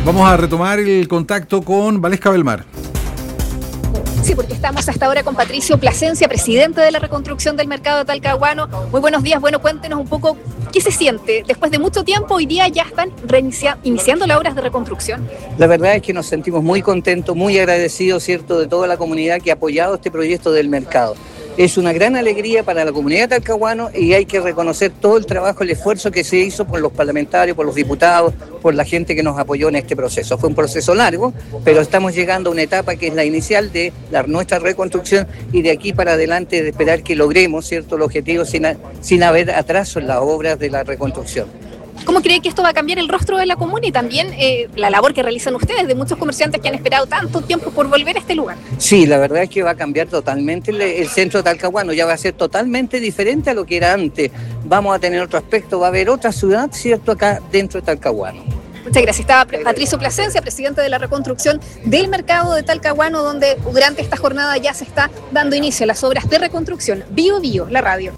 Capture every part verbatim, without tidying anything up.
Vamos a retomar el contacto con Valesca Belmar. Sí, porque estamos hasta ahora con Patricio Plasencia, presidente de la reconstrucción del mercado de Talcahuano. Muy buenos días. Bueno, cuéntenos un poco qué se siente. Después de mucho tiempo, hoy día ya están reinicia- iniciando las obras de reconstrucción. La verdad es que nos sentimos muy contentos, muy agradecidos, ¿cierto?, de toda la comunidad que ha apoyado este proyecto del mercado. Es una gran alegría para la comunidad de Talcahuano y hay que reconocer todo el trabajo, el esfuerzo que se hizo por los parlamentarios, por los diputados, por la gente que nos apoyó en este proceso. Fue un proceso largo, pero estamos llegando a una etapa que es la inicial de la, nuestra reconstrucción y de aquí para adelante de esperar que logremos, ¿cierto?, el objetivo sin, sin haber atraso en las obras de la reconstrucción. ¿Cómo cree que esto va a cambiar el rostro de la comuna y también eh, la labor que realizan ustedes, de muchos comerciantes que han esperado tanto tiempo por volver a este lugar? Sí, la verdad es que va a cambiar totalmente el, el centro de Talcahuano, ya va a ser totalmente diferente a lo que era antes. Vamos a tener otro aspecto, va a haber otra ciudad, ¿cierto?, acá dentro de Talcahuano. Muchas gracias. Estaba Patricio Plasencia, presidente de la reconstrucción del mercado de Talcahuano, donde durante esta jornada ya se está dando inicio a las obras de reconstrucción. Bio Bio, la radio.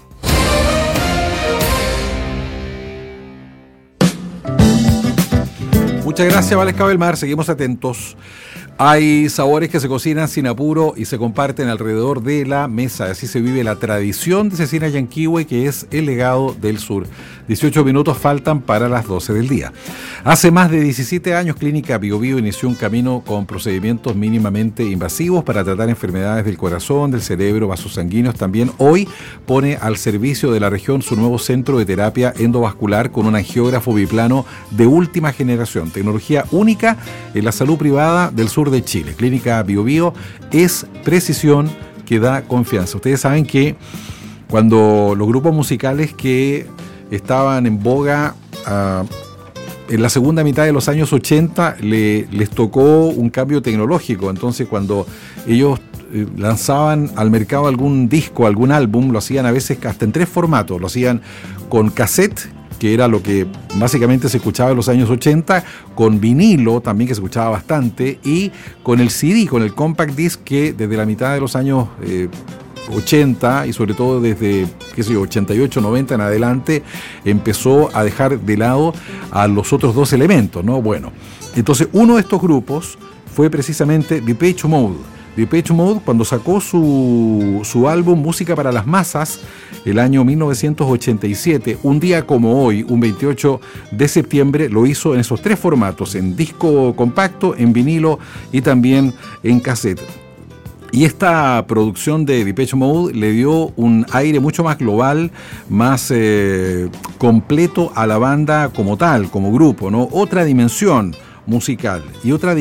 Muchas gracias, Valesca Belmar. Seguimos atentos. Hay sabores que se cocinan sin apuro y se comparten alrededor de la mesa. Así se vive la tradición de Cecina Yanquihue, que es el legado del sur. dieciocho minutos faltan para las doce del día. Hace más de diecisiete años, Clínica Bio Bio inició un camino con procedimientos mínimamente invasivos para tratar enfermedades del corazón, del cerebro, vasos sanguíneos. También hoy pone al servicio de la región su nuevo centro de terapia endovascular con un angiógrafo biplano de última generación. Tecnología única en la salud privada del sur de Chile. Clínica Bio Bio es precisión que da confianza. Ustedes saben que cuando los grupos musicales que estaban en boga uh, en la segunda mitad de los años ochenta le, les tocó un cambio tecnológico, entonces cuando ellos eh, lanzaban al mercado algún disco, algún álbum, lo hacían a veces hasta en tres formatos, lo hacían con cassette, que era lo que básicamente se escuchaba en los años ochenta, con vinilo también, que se escuchaba bastante, y con el C D, con el compact disc, que desde la mitad de los años eh, ochenta y sobre todo desde, qué sé yo, ochenta y ocho, noventa en adelante, empezó a dejar de lado a los otros dos elementos, ¿no? Bueno, entonces uno de estos grupos fue precisamente Depeche Mode. Depeche Mode, cuando sacó su, su álbum Música para las Masas, el año mil novecientos ochenta y siete, un día como hoy, un veintiocho de septiembre, lo hizo en esos tres formatos, en disco compacto, en vinilo y también en cassette. Y esta producción de Depeche Mode le dio un aire mucho más global, más eh, completo a la banda como tal, como grupo, ¿no? Otra dimensión musical y otra